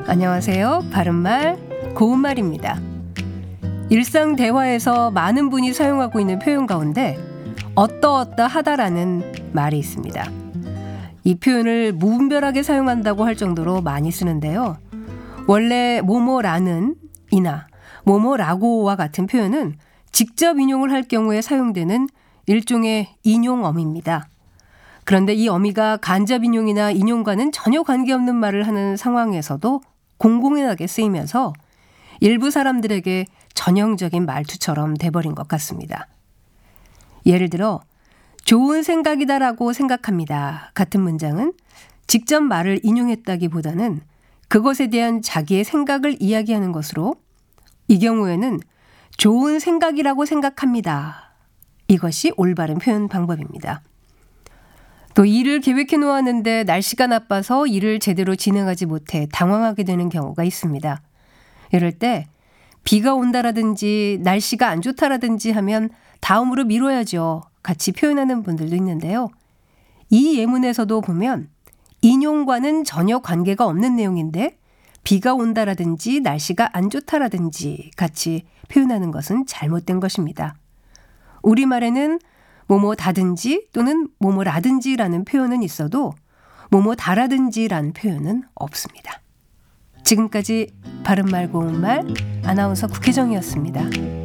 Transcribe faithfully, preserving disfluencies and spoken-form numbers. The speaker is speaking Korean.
안녕하세요. 바른말, 고운말입니다. 일상 대화에서 많은 분이 사용하고 있는 표현 가운데 어떠어떠 하다라는 말이 있습니다. 이 표현을 무분별하게 사용한다고 할 정도로 많이 쓰는데요. 원래 뭐뭐라는 이나 뭐뭐라고와 같은 표현은 직접 인용을 할 경우에 사용되는 일종의 인용어미입니다. 그런데 이 어미가 간접 인용이나 인용과는 전혀 관계없는 말을 하는 상황에서도 공공연하게 쓰이면서 일부 사람들에게 전형적인 말투처럼 돼버린 것 같습니다. 예를 들어 좋은 생각이다라고 생각합니다 같은 문장은 직접 말을 인용했다기보다는 그것에 대한 자기의 생각을 이야기하는 것으로, 이 경우에는 좋은 생각이라고 생각합니다. 이것이 올바른 표현 방법입니다. 또 일을 계획해 놓았는데 날씨가 나빠서 일을 제대로 진행하지 못해 당황하게 되는 경우가 있습니다. 이럴 때 비가 온다라든지 날씨가 안 좋다라든지 하면 다음으로 미뤄야죠 같이 표현하는 분들도 있는데요. 이 예문에서도 보면 인용과는 전혀 관계가 없는 내용인데 비가 온다라든지 날씨가 안 좋다라든지 같이 표현하는 것은 잘못된 것입니다. 우리말에는 뭐뭐다든지 또는 뭐뭐라든지라는 표현은 있어도 뭐뭐다라든지라는 표현은 없습니다. 지금까지 바른말 고운말 아나운서 국혜정이었습니다.